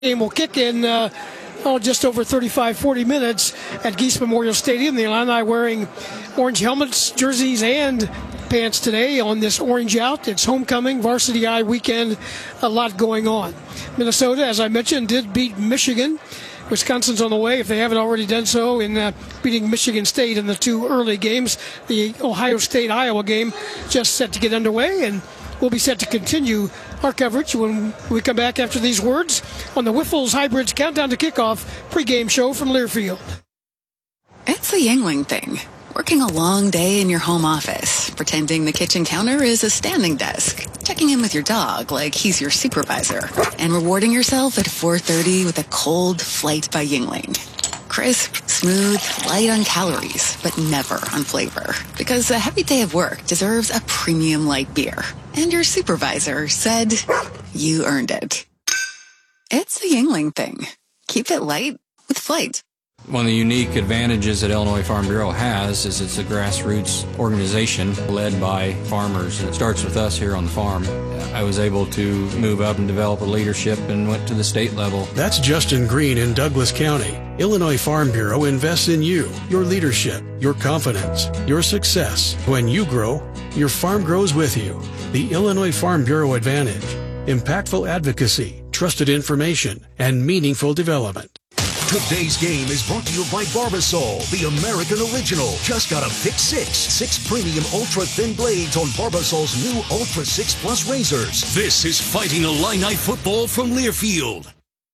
Game will kick in just over 40 minutes at Geese Memorial Stadium. The Illini wearing orange helmets, jerseys, and pants today on this orange out. It's homecoming, Varsity Eye weekend, a lot going on. Minnesota, as I mentioned, did beat Michigan. Wisconsin's on the way, if they haven't already done so, in beating Michigan State in the two early games. The Ohio State-Iowa game just set to get underway, and we'll be set to continue our coverage when we come back after these words on the Wiffles Hybrids Countdown to Kickoff pregame show from Learfield. It's a Yuengling thing. Working a long day in your home office, pretending the kitchen counter is a standing desk, checking in with your dog like he's your supervisor, and rewarding yourself at 4:30 with a cold Flight by Yuengling. Crisp, smooth, light on calories, but never on flavor. Because a heavy day of work deserves a premium light beer. And your supervisor said you earned it. It's a Yuengling thing. Keep it light with Flight. One of the unique advantages that Illinois Farm Bureau has is it's a grassroots organization led by farmers. It starts with us here on the farm. I was able to move up and develop a leadership and went to the state level. That's Justin Green in Douglas County. Illinois Farm Bureau invests in you, your leadership, your confidence, your success. When you grow, your farm grows with you. The Illinois Farm Bureau Advantage. Impactful advocacy, trusted information, and meaningful development. Today's game is brought to you by Barbasol, the American original. Just got a pick six. 6 premium ultra-thin blades on Barbasol's new Ultra 6 Plus razors. This is Fighting Illini football from Learfield.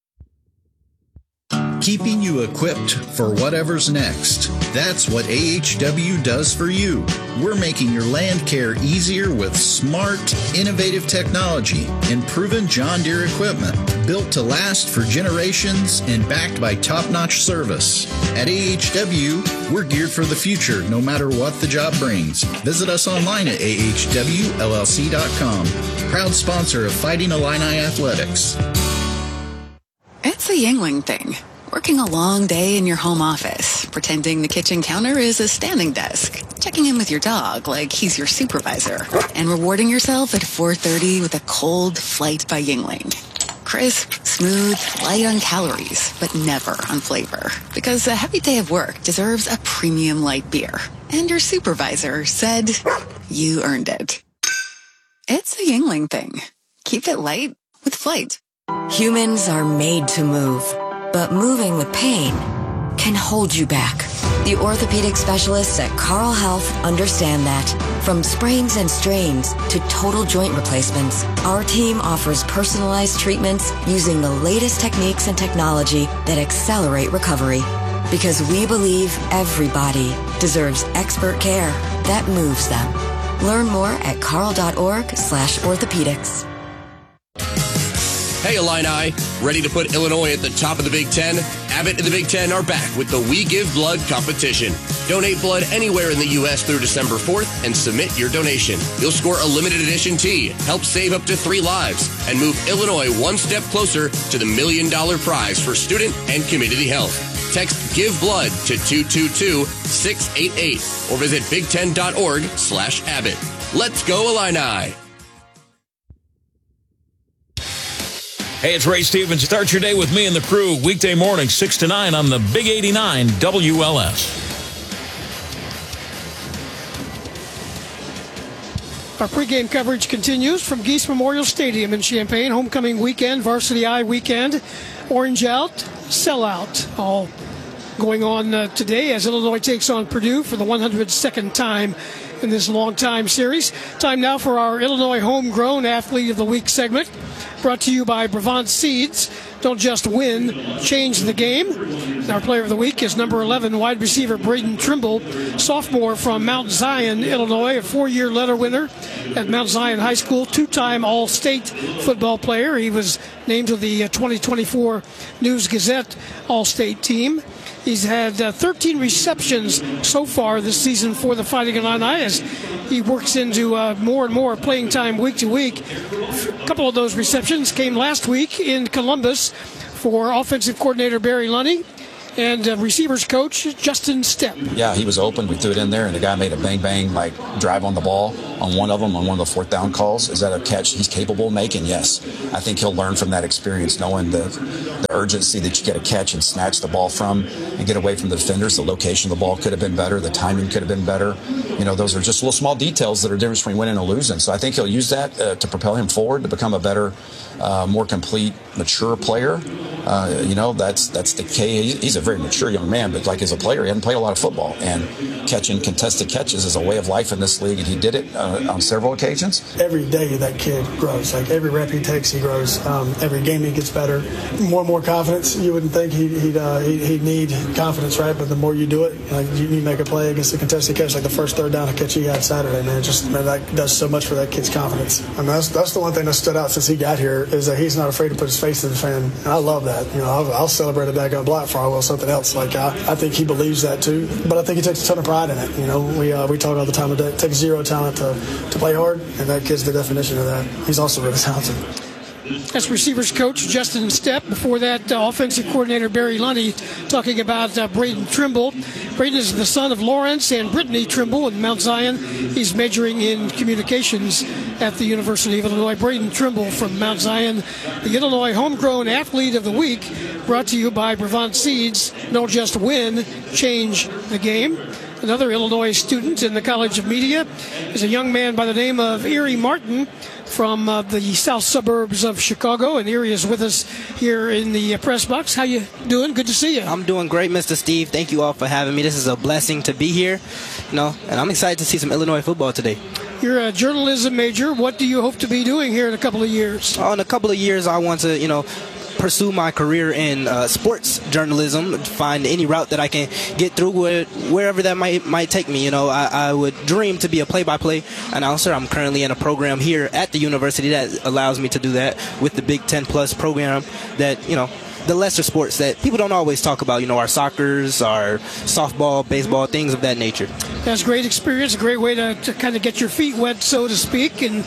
Keeping you equipped for whatever's next. That's what AHW does for you. We're making your land care easier with smart, innovative technology and proven John Deere equipment. Built to last for generations and backed by top-notch service. At AHW, we're geared for the future no matter what the job brings. Visit us online at ahwllc.com. Proud sponsor of Fighting Illini Athletics. It's a Yuengling thing. Working a long day in your home office, pretending the kitchen counter is a standing desk, checking in with your dog like he's your supervisor, and rewarding yourself at 4:30 with a cold Flight by Yuengling. Crisp, smooth, light on calories, but never on flavor. Because a heavy day of work deserves a premium light beer. And your supervisor said you earned it. It's a Yuengling thing. Keep it light with Flight. Humans are made to move, but moving with pain can hold you back. The orthopedic specialists at Carl Health understand that. From sprains and strains to total joint replacements, our team offers personalized treatments using the latest techniques and technology that accelerate recovery. Because we believe everybody deserves expert care that moves them. Learn more at carl.org/orthopedics. Hey Illini, ready to put Illinois at the top of the Big Ten? Abbott and the Big Ten are back with the We Give Blood competition. Donate blood anywhere in the U.S. through December 4th and submit your donation. You'll score a limited edition tee, help save up to 3 lives, and move Illinois one step closer to the $1 million prize for student and community health. Text Give Blood to 222-688 or visit big10.org/Abbott. Let's go Illini! Hey, it's Ray Stevens. Start your day with me and the crew weekday morning, 6 to 9 on the Big 89 WLS. Our pregame coverage continues from Geese Memorial Stadium in Champaign. Homecoming weekend, Varsity Eye weekend, orange out, sellout. All going on today as Illinois takes on Purdue for the 102nd time in this long-time series. Time now for our Illinois Homegrown Athlete of the Week segment, brought to you by Brevant Seeds. Don't just win, change the game. Our player of the week is number 11, wide receiver Braden Trimble, sophomore from Mount Zion, Illinois, a 4-year letter winner at Mount Zion High School, 2-time All-State football player. He was named to the 2024 News-Gazette All-State team. He's had 13 receptions so far this season for the Fighting Illini as he works into more and more playing time week to week. A couple of those receptions came last week in Columbus for offensive coordinator Barry Lunney. and receivers coach Justin Stepp. Yeah, he was open. We threw it in there, and the guy made a bang-bang like drive on the ball on one of them, on one of the fourth down calls. Is that a catch he's capable of making? Yes. I think he'll learn from that experience, knowing the urgency that you get a catch and snatch the ball from and get away from the defenders. The location of the ball could have been better. The timing could have been better. You know, those are just little small details that are different between winning and losing. So I think he'll use that to propel him forward to become a better, more complete, mature player. You know, that's the key. He's a very mature young man, but like as a player, he hadn't played a lot of football. And catching contested catches is a way of life in this league, and he did it on several occasions. Every day that kid grows. Like every rep he takes, he grows. Every game he gets better. More and more confidence. You wouldn't think he'd need confidence, right? But the more you do it, like you make a play against a contested catch, like the first third down catch he had Saturday, man, that does so much for that kid's confidence. I mean, that's the one thing that stood out since he got here is that he's not afraid to put his face to the fan, and I love that. You know, I'll celebrate a daggone block before I will something else. Like I think he believes that too, but I think he takes a ton of pride in it. You know, we talk all the time. It takes zero talent to play hard, and that kid's the definition of that. He's also really talented. That's receivers coach Justin Stepp. Before that, offensive coordinator Barry Lunny talking about Braden Trimble. Braden is the son of Lawrence and Brittany Trimble in Mount Zion. He's majoring in communications at the University of Illinois. Braden Trimble from Mount Zion, the Illinois Homegrown Athlete of the Week, brought to you by Brevant Seeds. Don't just win, change the game. Another Illinois student in the College of Media is a young man by the name of Erie Martin from the south suburbs of Chicago, and Erie is with us here in the press box. How you doing? Good to see you. I'm doing great, Mr. Steve. Thank you all for having me. This is a blessing to be here, and I'm excited to see some Illinois football today. You're a journalism major. What do you hope to be doing here in a couple of years? In a couple of years, I want to, pursue my career in sports journalism, find any route that I can get through wherever that might take me. I would dream to be a play-by-play announcer. I'm currently in a program here at the university that allows me to do that with the Big 10 Plus program that, the lesser sports that people don't always talk about, our soccers, our softball, baseball, things of that nature. That's a great experience, a great way to kind of get your feet wet, so to speak. And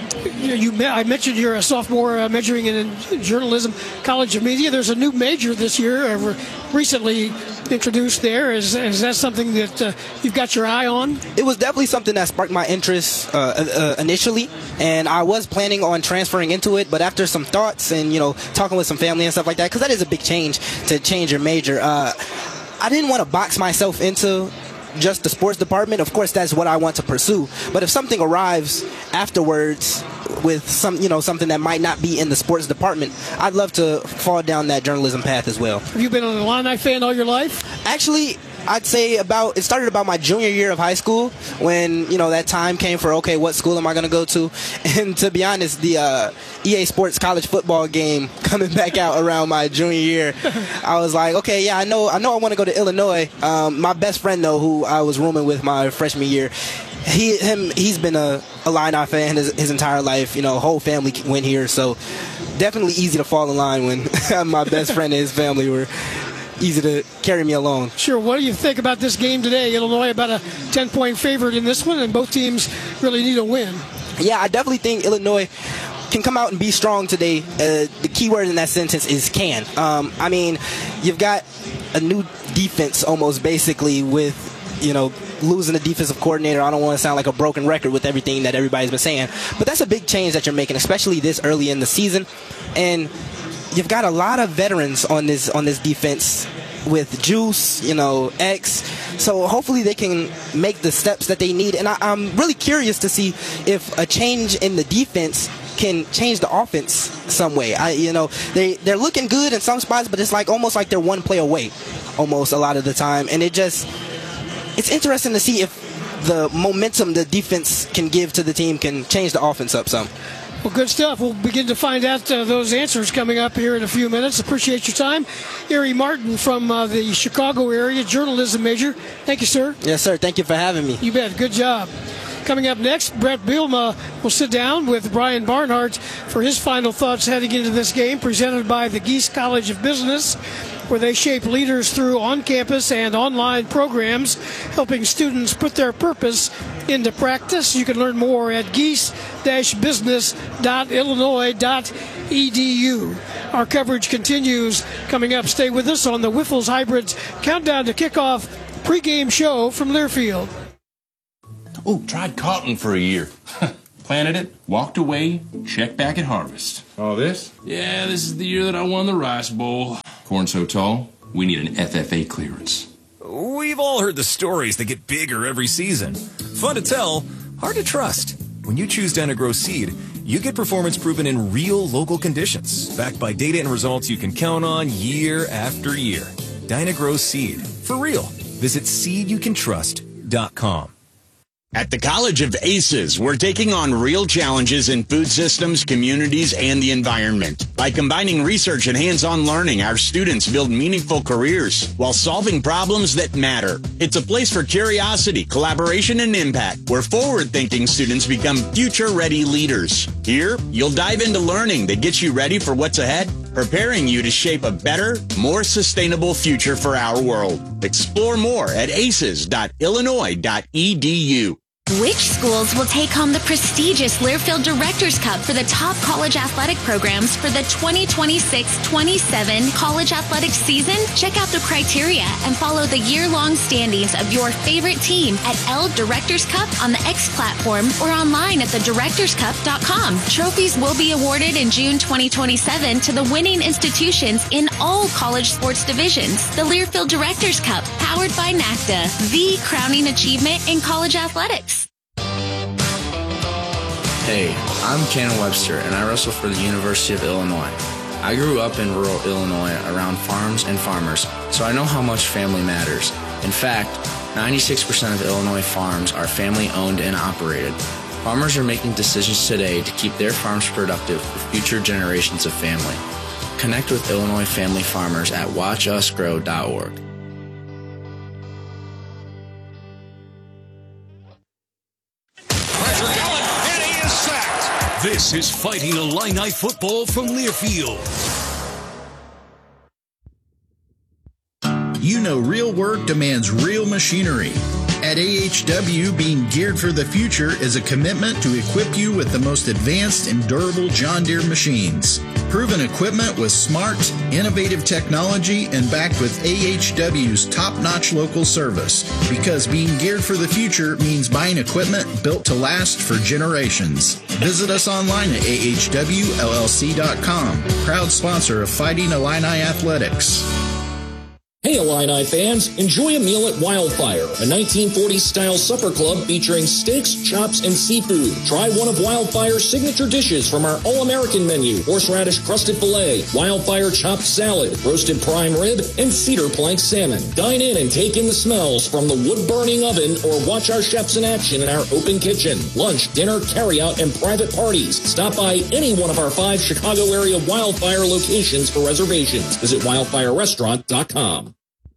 I mentioned you're a sophomore majoring in journalism, College of Media. There's a new major this year, recently introduced there. Is that something that you've got your eye on? It was definitely something that sparked my interest initially, and I was planning on transferring into it, but after some thoughts and, talking with some family and stuff like that, because that is a big change to change your major, I didn't want to box myself into just the sports department. Of course, that's what I want to pursue. But if something arrives afterwards with something that might not be in the sports department, I'd love to fall down that journalism path as well. Have you been an Illini fan all your life? Actually, I'd say it started about my junior year of high school when, that time came for, okay, what school am I going to go to? And to be honest, the EA Sports college football game coming back out around my junior year, I was like, okay, yeah, I know I want to go to Illinois. My best friend, though, who I was rooming with my freshman year, he's been a Illini fan his entire life. Whole family went here, so definitely easy to fall in line when my best friend and his family were easy to carry me along. Sure. What do you think about this game today? Illinois about a 10-point favorite in this one, and both teams really need a win. Yeah, I definitely think Illinois can come out and be strong today. The key word in that sentence is can. You've got a new defense almost basically with, losing the defensive coordinator. I don't want to sound like a broken record with everything that everybody's been saying, but that's a big change that you're making, especially this early in the season. And you've got a lot of veterans on this defense with Juice, X. So hopefully they can make the steps that they need. And I'm really curious to see if a change in the defense can change the offense some way. They're looking good in some spots, but it's almost like they're one play away, almost a lot of the time. And it's interesting to see if the momentum the defense can give to the team can change the offense up some. Well, good stuff. We'll begin to find out those answers coming up here in a few minutes. Appreciate your time. Erie Martin from the Chicago area, journalism major. Thank you, sir. Yes, sir. Thank you for having me. You bet. Good job. Coming up next, Brett Bielema will sit down with Brian Barnhart for his final thoughts heading into this game, presented by the Geese College of Business, where they shape leaders through on-campus and online programs, helping students put their purpose into practice. You can learn more at geese-business.illinois.edu. Our coverage continues. Coming up, stay with us on the Wyffels Hybrids Countdown to Kickoff pregame show from Learfield. Oh, tried cotton for a year. Planted it, walked away, checked back at harvest. All this? Yeah, this is the year that I won the Rice Bowl. Corn so tall, we need an FFA clearance. We've all heard the stories that get bigger every season. Fun to tell, hard to trust. When you choose Dynagrow Seed, you get performance proven in real local conditions, backed by data and results you can count on year after year. Dynagrow Seed. For real. Visit seedyoucantrust.com. At the College of Aces, we're taking on real challenges in food systems, communities, and the environment. By combining research and hands-on learning, our students build meaningful careers while solving problems that matter. It's a place for curiosity, collaboration, and impact, where forward-thinking students become future-ready leaders. Here, you'll dive into learning that gets you ready for what's ahead, preparing you to shape a better, more sustainable future for our world. Explore more at aces.illinois.edu. Which schools will take home the prestigious Learfield Directors Cup for the top college athletic programs for the 2026-27 college athletics season? Check out the criteria and follow the year-long standings of your favorite team at L Directors Cup on the X platform or online at thedirectorscup.com. Trophies will be awarded in June 2027 to the winning institutions in all college sports divisions. The Learfield Directors Cup, powered by NACDA, the crowning achievement in college athletics. Hey, I'm Cannon Webster, and I wrestle for the University of Illinois. I grew up in rural Illinois around farms and farmers, so I know how much family matters. In fact, 96% of Illinois farms are family-owned and operated. Farmers are making decisions today to keep their farms productive for future generations of family. Connect with Illinois family farmers at watchusgrow.org. This is Fighting Illini football from Learfield. You know real work demands real machinery. At AHW, being geared for the future is a commitment to equip you with the most advanced and durable John Deere machines. Proven equipment with smart, innovative technology and backed with AHW's top-notch local service. Because being geared for the future means buying equipment built to last for generations. Visit us online at ahwllc.com. Proud sponsor of Fighting Illini Athletics. Hey Illini fans, enjoy a meal at Wildfire, a 1940s-style supper club featuring steaks, chops, and seafood. Try one of Wildfire's signature dishes from our all-American menu: horseradish crusted filet, Wildfire chopped salad, roasted prime rib, and cedar plank salmon. Dine in and take in the smells from the wood-burning oven or watch our chefs in action in our open kitchen. Lunch, dinner, carry-out, and private parties. Stop by any one of our 5 Chicago area Wildfire locations for reservations. Visit wildfirerestaurant.com.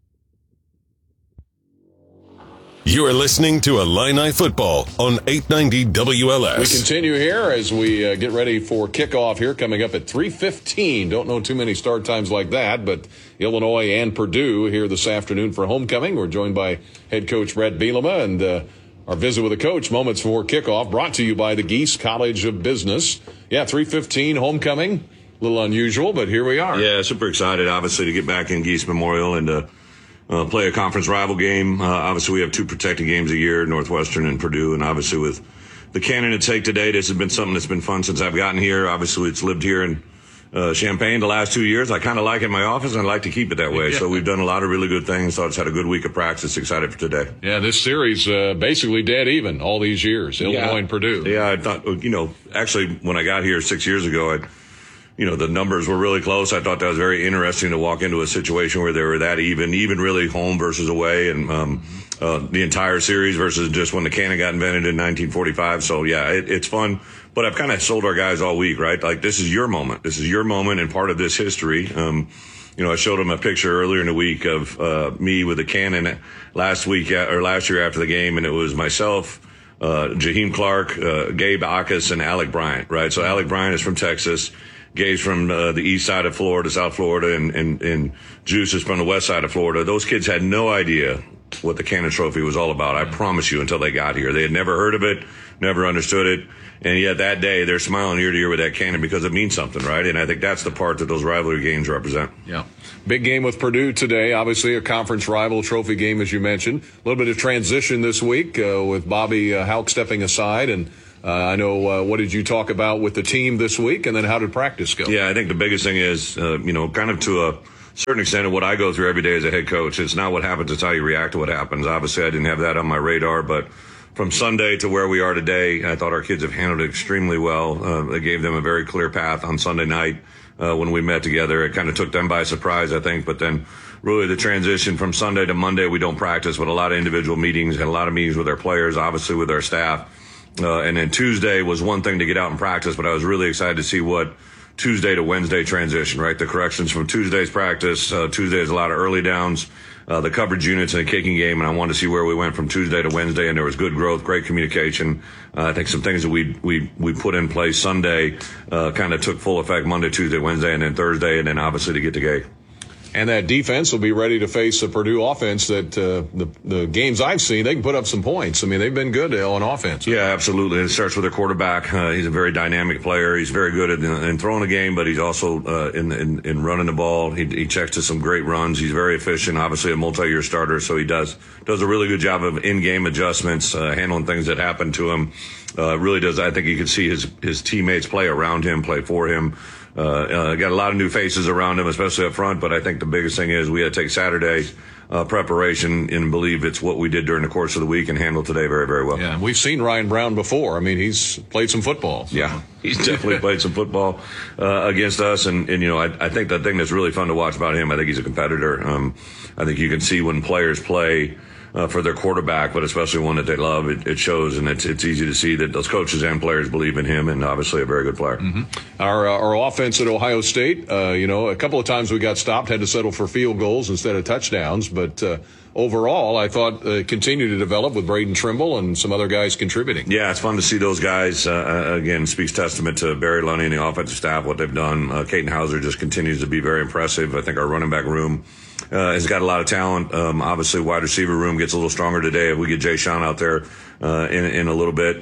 You are listening to Illini Football on 890 WLS. We continue here as we get ready for kickoff here, coming up at 3:15. Don't know too many start times like that, but Illinois and Purdue here this afternoon for homecoming. We're joined by head coach Brett Bielema, and our visit with the coach moments before kickoff brought to you by the Geese College of Business. Yeah, 3:15 homecoming. A little unusual, but here we are. Yeah, super excited, obviously, to get back in Geese Memorial and play a conference rival game. Obviously, we have 2 protected games a year, Northwestern and Purdue. And obviously, with the cannon at stake today, this has been something that's been fun since I've gotten here. Obviously, it's lived here in Champaign the last 2 years. I kind of like it in my office, and I'd like to keep it that way. So we've done a lot of really good things. Thought it's had a good week of practice. Excited for today. Yeah, this series basically dead even all these years, Illinois and Purdue. Yeah, I thought, actually, when I got here 6 years ago, the numbers were really close. I thought that was very interesting to walk into a situation where they were that even really home versus away, and the entire series versus just when the cannon got invented in 1945. So, yeah, it's fun. But I've kind of sold our guys all week, right? Like, this is your moment. This is your moment and part of this history. I showed them a picture earlier in the week of me with the cannon last year after the game, and it was myself, Jaheim Clark, Gabe Akis, and Alec Bryant, right? So Alec Bryant is from Texas. Gabe's from the east side of Florida, South Florida, and Juice is from the west side of Florida. Those kids had no idea what the Cannon Trophy was all about. I promise you, until they got here. They had never heard of it, never understood it. And yet that day, they're smiling ear to ear with that cannon because it means something, right? And I think that's the part that those rivalry games represent. Yeah. Big game with Purdue today. Obviously, a conference rival trophy game, as you mentioned. A little bit of transition this week with Bobby Hauck stepping aside. And I know, what did you talk about with the team this week? And then how did practice go? Yeah, I think the biggest thing is, kind of to a certain extent of what I go through every day as a head coach. It's not what happens, it's how you react to what happens. Obviously, I didn't have that on my radar, but from Sunday to where we are today, I thought our kids have handled it extremely well. It gave them a very clear path on Sunday night when we met together. It kind of took them by surprise, I think. But then really the transition from Sunday to Monday, we don't practice, but a lot of individual meetings and a lot of meetings with our players, obviously with our staff. And then Tuesday was one thing to get out and practice, but I was really excited to see what Tuesday to Wednesday transition, right? The corrections from Tuesday's practice. Tuesday is a lot of early downs. The coverage units in the kicking game, and I wanted to see where we went from Tuesday to Wednesday, and there was good growth, great communication. I think some things that we put in place Sunday kind of took full effect Monday, Tuesday, Wednesday, and then Thursday, and then obviously to get to Gay. And that defense will be ready to face a Purdue offense that the games I've seen, they can put up some points. I mean, they've been good on offense. Yeah, absolutely. It starts with their quarterback. He's a very dynamic player. He's very good in throwing the game, but he's also in running the ball. He checks to some great runs. He's very efficient, obviously a multi-year starter, so he does a really good job of in-game adjustments, handling things that happen to him. Really does. I think you can see his teammates play around him, play for him. Got a lot of new faces around him, especially up front, but I think the biggest thing is we had to take Saturday's preparation and believe it's what we did during the course of the week and handle today very, very well. Yeah, we've seen Ryan Brown before. I mean, he's played some football. So. Yeah, he's definitely played some football against us. And I think the thing that's really fun to watch about him, I think he's a competitor. I think you can see when players play for their quarterback, but especially one that they love, it shows, and it's easy to see that those coaches and players believe in him, and obviously a very good player. Mm-hmm. Our offense at Ohio State, a couple of times we got stopped, had to settle for field goals instead of touchdowns, but overall, I thought continued to develop with Braden Trimble and some other guys contributing. Yeah, it's fun to see those guys. Again, speaks testament to Barry Lunny and the offensive staff, what they've done. Caden Hauser just continues to be very impressive. I think our running back room has got a lot of talent. Obviously, wide receiver room gets a little stronger today. If we get Jay Sean out there in a little bit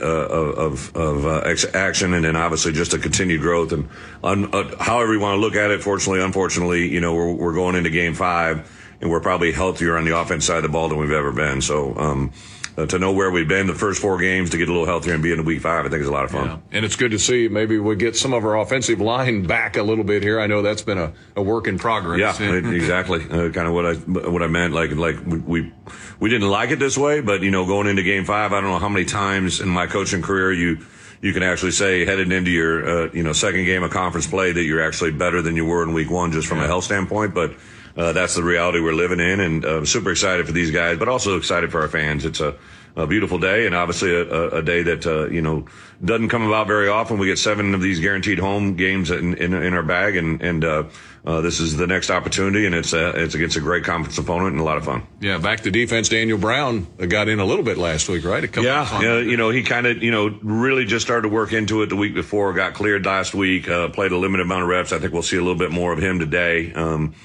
of action, and then obviously just a continued growth. And however you want to look at it, fortunately, unfortunately, we're going into Game 5, and we're probably healthier on the offense side of the ball than we've ever been. So to know where we've been the first 4 games, to get a little healthier and be in Week 5, I think is a lot of fun. Yeah. And it's good to see maybe we get some of our offensive line back a little bit here. I know that's been a work in progress. Yeah, exactly. Kind of what I meant. Like we didn't like it this way, but going into Game 5, I don't know how many times in my coaching career you can actually say headed into your second game of conference play that you're actually better than you were in Week 1 just from a health standpoint, but. That's the reality we're living in, and super excited for these guys, but also excited for our fans. It's a beautiful day, and obviously a day that doesn't come about very often. We get 7 of these guaranteed home games in our bag, and this is the next opportunity, and it's against a great conference opponent and a lot of fun. Yeah, back to defense. Daniel Brown got in a little bit last week, right? He kind of really just started to work into it the week before. Got cleared last week. Played a limited amount of reps. I think we'll see a little bit more of him today.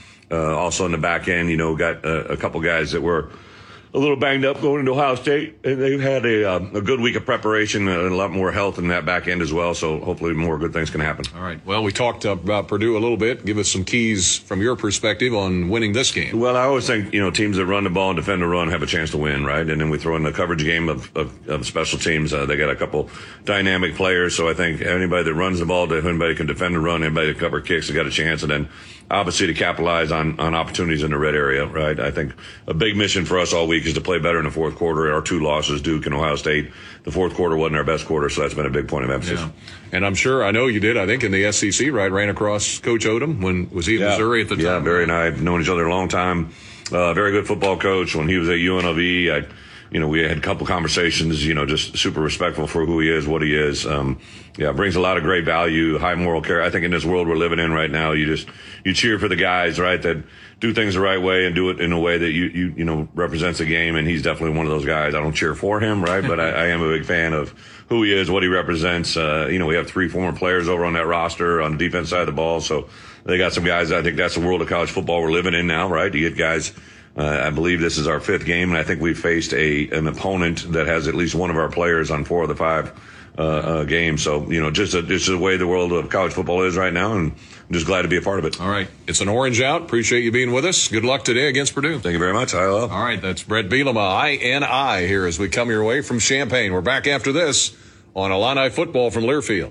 Also in the back end, got a couple guys that were a little banged up going into Ohio State, and they've had a good week of preparation and a lot more health in that back end as well. So hopefully more good things can happen. All right. Well, we talked about Purdue a little bit. Give us some keys from your perspective on winning this game. Well, I always think teams that run the ball and defend the run have a chance to win, right? And then we throw in the coverage game of special teams. They got a couple dynamic players, so I think anybody that runs the ball, anybody can defend the run, anybody that cover kicks has got a chance, and then obviously to capitalize on opportunities in the red area, right? I think a big mission for us all week is to play better in the fourth quarter. Our 2 losses, Duke and Ohio State, the fourth quarter wasn't our best quarter, so that's been a big point of emphasis. Yeah. And I know you did, I think, in the SEC, right? Ran across Coach Odom was he in Missouri at the time? Yeah, Barry and I have known each other a long time. Very good football coach. When he was at UNLV, we had a couple conversations, just super respectful for who he is, what he is. Brings a lot of great value, high moral care. I think in this world we're living in right now, you cheer for the guys, right, that do things the right way and do it in a way that you represents the game. And he's definitely one of those guys. I don't cheer for him, right, but I am a big fan of who he is, what he represents. We have 3 former players over on that roster on the defense side of the ball. So they got some guys. I think that's the world of college football we're living in now, right? You get guys I believe this is our 5th game, and I think we faced an opponent that has at least one of our players on 4 of the 5 games. So, just the way the world of college football is right now, and I'm just glad to be a part of it. All right. It's an orange out. Appreciate you being with us. Good luck today against Purdue. Thank you very much. All right. That's Brett Bielema, INI, here as we come your way from Champaign. We're back after this on Illini football from Learfield.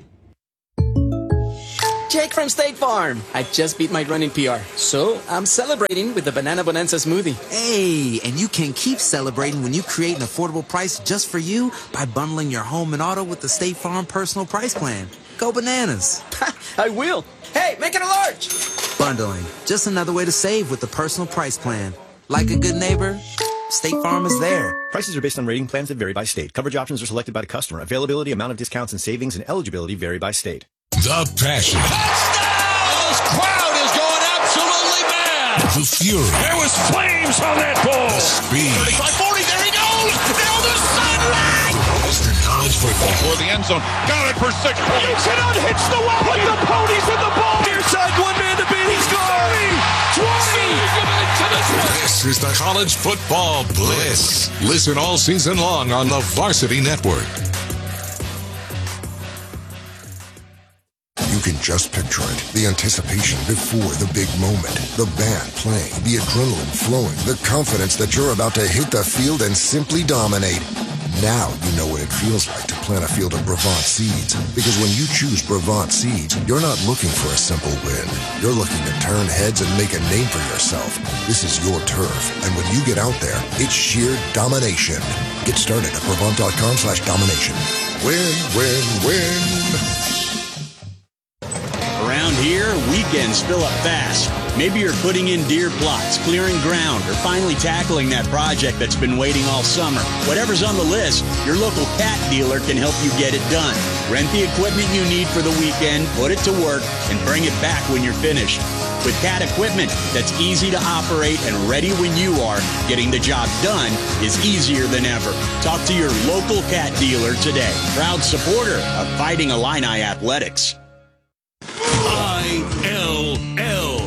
Jake from State Farm. I just beat my running PR, so I'm celebrating with the Banana Bonanza smoothie. Hey, and you can keep celebrating when you create an affordable price just for you by bundling your home and auto with the State Farm Personal Price Plan. Go bananas. I will. Hey, make it a large. Bundling. Just another way to save with the Personal Price Plan. Like a good neighbor, State Farm is there. Prices are based on rating plans that vary by state. Coverage options are selected by the customer. Availability, amount of discounts and savings, and eligibility vary by state. The passion. This crowd is going absolutely mad. The fury. There was flames on that ball. The speed. 35-40, there he goes. Down the sideline. Western College football. For the end zone. Got it for 6 points. It unhits the wall. Put the ponies in the ball. Near side, one man to beat. He's gone. 20. This is the College Football Bliss. Listen all season long on the Varsity Network. You can just picture it. The anticipation before the big moment. The band playing, the adrenaline flowing, the confidence that you're about to hit the field and simply dominate. Now you know what it feels like to plant a field of Brevant seeds. Because when you choose Brevant seeds, you're not looking for a simple win. You're looking to turn heads and make a name for yourself. This is your turf. And when you get out there, it's sheer domination. Get started at Brevant.com/domination. Win, win, win. Around here, weekends fill up fast. Maybe you're putting in deer plots, clearing ground, or finally tackling that project that's been waiting all summer. Whatever's on the list, your local cat dealer can help you get it done. Rent the equipment you need for the weekend, put it to work, and bring it back when you're finished. With cat equipment that's easy to operate and ready when you are, getting the job done is easier than ever. Talk to your local cat dealer today. Proud supporter of Fighting Illini Athletics. ILL.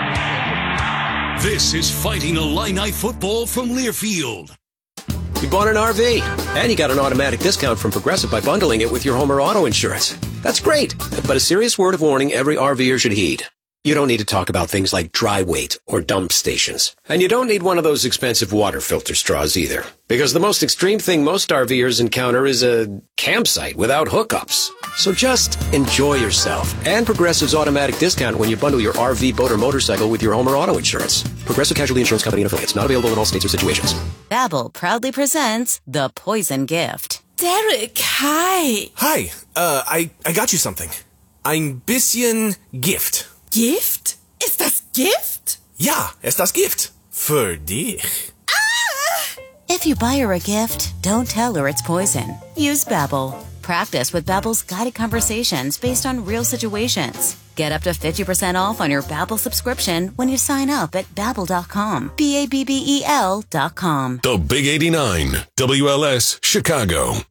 This is Fighting Illini football from Learfield. You bought an RV, and you got an automatic discount from Progressive by bundling it with your home or auto insurance. That's great, but a serious word of warning every RVer should heed. You don't need to talk about things like dry weight or dump stations. And you don't need one of those expensive water filter straws either. Because the most extreme thing most RVers encounter is a campsite without hookups. So just enjoy yourself. And Progressive's automatic discount when you bundle your RV, boat, or motorcycle with your home or auto insurance. Progressive Casualty Insurance Company and affiliates. Not available in all states or situations. Babbel proudly presents The Poison Gift. Derek, hi. Hi. I got you something. Ein bisschen Gift. Gift? Ist das Gift? Ja, ist das Gift. Für dich. If you buy her a gift, don't tell her it's poison. Use Babbel. Practice with Babbel's guided conversations based on real situations. Get up to 50% off on your Babbel subscription when you sign up at Babbel.com. BABBEL.com. The Big 89, WLS, Chicago.